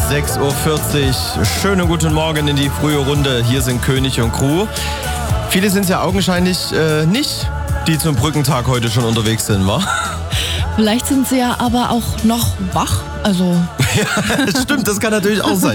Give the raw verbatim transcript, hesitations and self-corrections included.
sechs Uhr vierzig. Schönen guten Morgen in die frühe Runde. Hier sind König und Crew. Viele sind es ja augenscheinlich äh, nicht, die zum Brückentag heute schon unterwegs sind, wa? Vielleicht sind sie ja aber auch noch wach. Also Ja, stimmt, das kann natürlich auch sein.